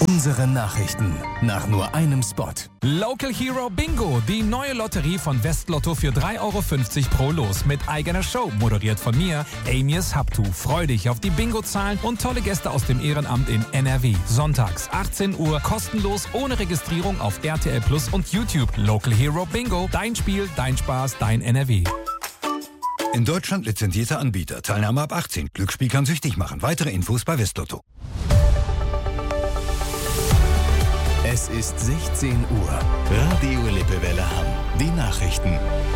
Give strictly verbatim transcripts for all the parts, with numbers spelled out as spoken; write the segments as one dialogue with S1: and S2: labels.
S1: Unsere Nachrichten nach nur einem Spot.
S2: Local Hero Bingo, die neue Lotterie von Westlotto für drei Euro fünfzig pro Los mit eigener Show, moderiert von mir, Amias Habtu. Freu dich auf die Bingo-Zahlen und tolle Gäste aus dem Ehrenamt in N R W. Sonntags achtzehn Uhr, kostenlos, ohne Registrierung auf R T L Plus und YouTube. Local Hero Bingo, dein Spiel, dein Spaß, dein N R W.
S3: In Deutschland lizenzierter Anbieter. Teilnahme ab achtzehn. Glücksspiel kann süchtig machen. Weitere Infos bei Westlotto.
S1: Es ist sechzehn Uhr. Radio Lippewelle Hamm. Die Nachrichten.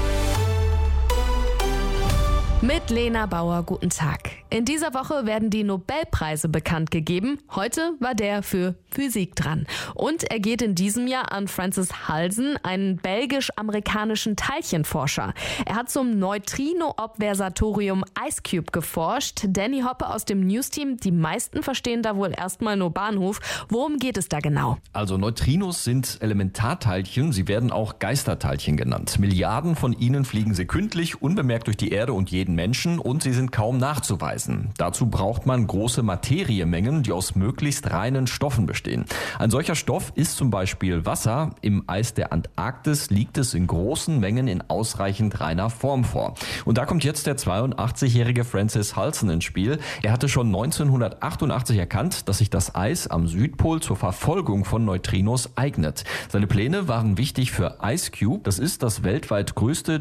S4: Mit Lena Bauer, guten Tag. In dieser Woche werden die Nobelpreise bekannt gegeben. Heute war der für Physik dran. Und er geht in diesem Jahr an Francis Halsen, einen belgisch-amerikanischen Teilchenforscher. Er hat zum Neutrino-Obversatorium IceCube geforscht. Danny Hoppe aus dem News-Team, die meisten verstehen da wohl erstmal nur Bahnhof. Worum geht es da genau?
S5: Also Neutrinos sind Elementarteilchen, sie werden auch Geisterteilchen genannt. Milliarden von ihnen fliegen sekündlich unbemerkt durch die Erde und jeden Menschen und sie sind kaum nachzuweisen. Dazu braucht man große Materiemengen, die aus möglichst reinen Stoffen bestehen. Ein solcher Stoff ist zum Beispiel Wasser. Im Eis der Antarktis liegt es in großen Mengen in ausreichend reiner Form vor. Und da kommt jetzt der zweiundachtzigjährige Francis Halsen ins Spiel. Er hatte schon neunzehnhundertachtundachtzig erkannt, dass sich das Eis am Südpol zur Verfolgung von Neutrinos eignet. Seine Pläne waren wichtig für IceCube. Das ist das weltweit größte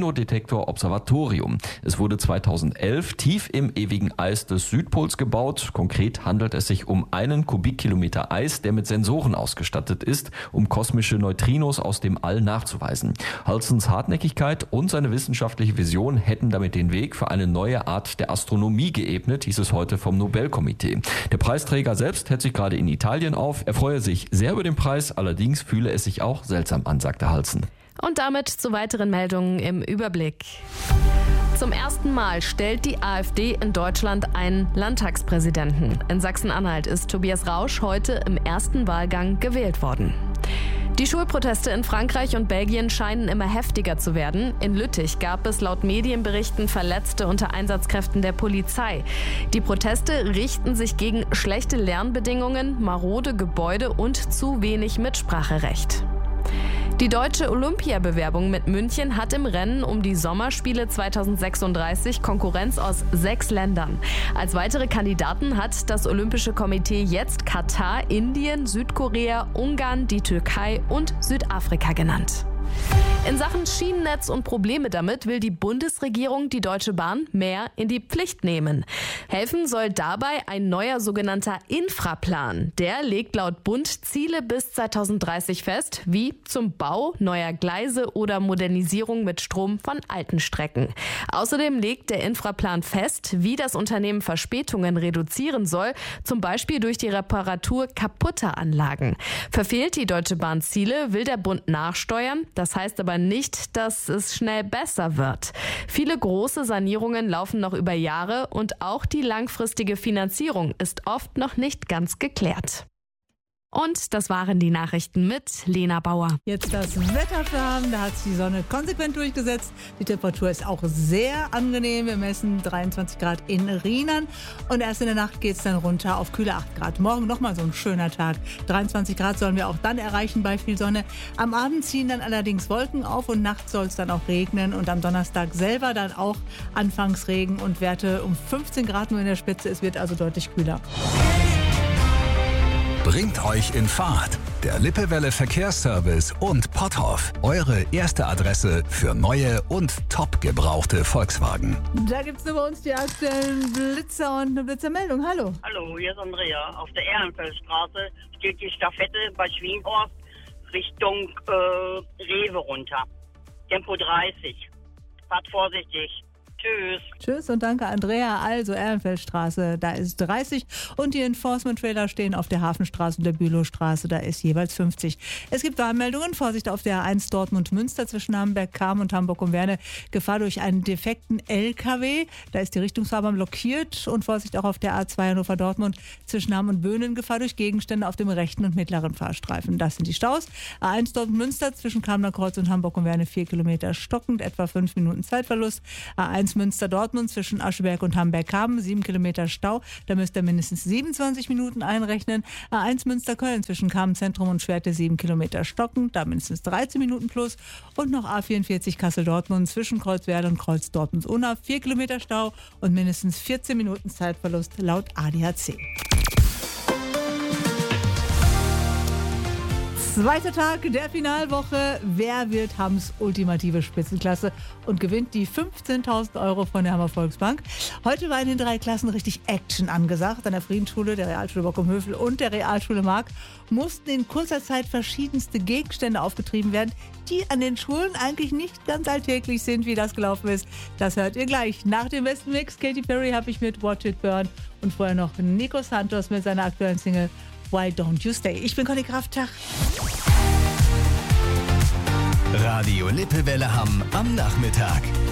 S5: Neutrino-Detektor-Observatorium. Es wurde zweitausendelf tief im ewigen Eis des Südpols gebaut. Konkret handelt es sich um einen Kubikkilometer Eis, der mit Sensoren ausgestattet ist, um kosmische Neutrinos aus dem All nachzuweisen. Halsens Hartnäckigkeit und seine wissenschaftliche Vision hätten damit den Weg für eine neue Art der Astronomie geebnet, hieß es heute vom Nobelkomitee. Der Preisträger selbst hält sich gerade in Italien auf. Er freue sich sehr über den Preis, allerdings fühle es sich auch seltsam an, sagte Halsen.
S4: Und damit zu weiteren Meldungen im Überblick. Zum ersten Mal stellt die AfD in Deutschland einen Landtagspräsidenten. In Sachsen-Anhalt ist Tobias Rausch heute im ersten Wahlgang gewählt worden. Die Schulproteste in Frankreich und Belgien scheinen immer heftiger zu werden. In Lüttich gab es laut Medienberichten Verletzte unter Einsatzkräften der Polizei. Die Proteste richten sich gegen schlechte Lernbedingungen, marode Gebäude und zu wenig Mitspracherecht. Die deutsche Olympiabewerbung mit München hat im Rennen um die Sommerspiele zweitausendsechsunddreißig Konkurrenz aus sechs Ländern. Als weitere Kandidaten hat das Olympische Komitee jetzt Katar, Indien, Südkorea, Ungarn, die Türkei und Südafrika genannt. In Sachen Schienennetz und Probleme damit will die Bundesregierung die Deutsche Bahn mehr in die Pflicht nehmen. Helfen soll dabei ein neuer sogenannter Infraplan. Der legt laut Bund Ziele bis zweitausenddreißig fest, wie zum Bau neuer Gleise oder Modernisierung mit Strom von alten Strecken. Außerdem legt der Infraplan fest, wie das Unternehmen Verspätungen reduzieren soll, zum Beispiel durch die Reparatur kaputter Anlagen. Verfehlt die Deutsche Bahn Ziele, will der Bund nachsteuern. Das heißt aber nicht, dass es schnell besser wird. Viele große Sanierungen laufen noch über Jahre und auch die langfristige Finanzierung ist oft noch nicht ganz geklärt. Und das waren die Nachrichten mit Lena Bauer.
S6: Jetzt das Wetter für Hamm, da hat sich die Sonne konsequent durchgesetzt. Die Temperatur ist auch sehr angenehm. Wir messen dreiundzwanzig Grad in Rheinland und erst in der Nacht geht es dann runter auf kühle acht Grad. Morgen nochmal so ein schöner Tag. dreiundzwanzig Grad sollen wir auch dann erreichen bei viel Sonne. Am Abend ziehen dann allerdings Wolken auf und nachts soll es dann auch regnen und am Donnerstag selber dann auch anfangs Regen und Werte um fünfzehn Grad nur in der Spitze. Es wird also deutlich kühler.
S1: Bringt euch in Fahrt. Der Lippewelle Verkehrsservice und Potthoff. Eure erste Adresse für neue und top gebrauchte Volkswagen.
S6: Da gibt es bei uns die aktuellen Blitzer und eine Blitzermeldung. Hallo.
S7: Hallo, hier ist Andrea. Auf der Ehrenfeldstraße steht die Staffette bei Schwinghorst Richtung äh, Rewe runter. Tempo dreißig. Fahrt vorsichtig. Tschüss.
S6: Tschüss und danke, Andrea. Also Ehrenfeldstraße, da ist dreißig und die Enforcement-Trailer stehen auf der Hafenstraße und der Bülowstraße, da ist jeweils fünfzig. Es gibt Warnmeldungen, Vorsicht auf der A eins Dortmund-Münster zwischen Hamburg-Kam und Hamburg-Umwerne, Gefahr durch einen defekten L K W, da ist die Richtungsfahrbahn blockiert und Vorsicht auch auf der A zwei Hannover-Dortmund zwischen Hamm und Böhnen, Gefahr durch Gegenstände auf dem rechten und mittleren Fahrstreifen. Das sind die Staus. A eins Dortmund-Münster zwischen Kamener Kreuz und Hamburg-Umwerne vier Kilometer stockend, etwa fünf Minuten Zeitverlust. A eins eins Münster-Dortmund zwischen Ascheberg und Hamberg-Haben, sieben Kilometer Stau. Da müsst ihr mindestens siebenundzwanzig Minuten einrechnen. A eins Münster-Köln zwischen Kamen-Zentrum und Schwerte, sieben Kilometer Stocken, da mindestens dreizehn Minuten plus. Und noch A vierundvierzig Kassel-Dortmund zwischen Kreuzwerder und Kreuz-Dortmunds-Unna, vier Kilometer Stau und mindestens vierzehn Minuten Zeitverlust laut A D A C. Zweiter Tag der Finalwoche. Wer wird Hams ultimative Spitzenklasse und gewinnt die fünfzehntausend Euro von der Hammer Volksbank? Heute war in den drei Klassen richtig Action angesagt. An der Friedensschule, der Realschule Bockum-Hövel und der Realschule Mark mussten in kurzer Zeit verschiedenste Gegenstände aufgetrieben werden, die an den Schulen eigentlich nicht ganz alltäglich sind. Wie das gelaufen ist, das hört ihr gleich. Nach dem besten Mix, Katy Perry, habe ich mit Watch It Burn und vorher noch Nico Santos mit seiner aktuellen Single Why Don't You Stay? Ich bin Conny Kraft. Tag.
S8: Radio Lippewelle Hamm am Nachmittag.